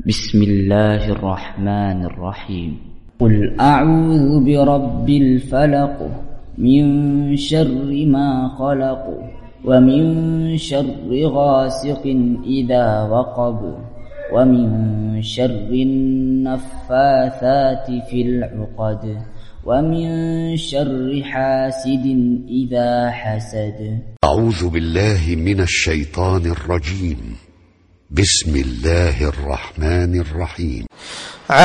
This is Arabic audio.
بسم الله الرحمن الرحيم. قل أعوذ برب الفلق من شر ما خلق ومن شر غاسق إذا وقب ومن شر النفاثات في العقد ومن شر حاسد إذا حسد. أعوذ بالله من الشيطان الرجيم. بسم الله الرحمن الرحيم.